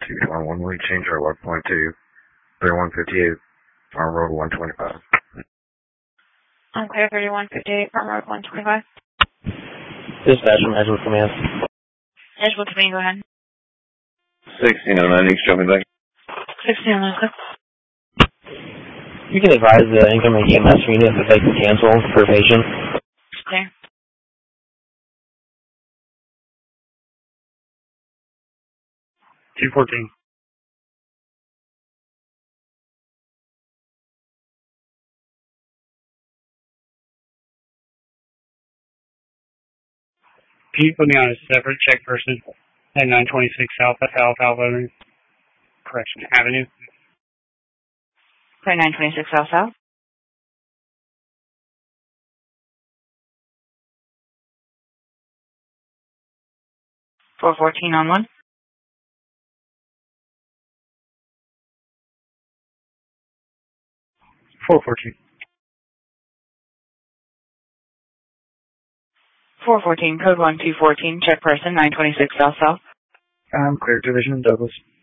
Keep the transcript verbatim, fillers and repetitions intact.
two twenty-one, we change our log point to thirty-one fifty-eight, Farm Road one twenty-five. I'm clear, thirty-one fifty-eight, Farm Road one twenty-five. Dispatch from Edgewood Command. Edgewood Command, go ahead. sixteen oh nine, East jumping back. sixteen oh nine, click. You can advise the incoming E M S unit that they can cancel for patients. Clear. two fourteen. Can you put me on a separate check person at nine twenty-six South Alpha Correction Avenue? Clear, nine twenty-six South South. four fourteen on one. four fourteen. four fourteen, code one two fourteen, check person, nine twenty-six South South. I'm clear, Division Douglas.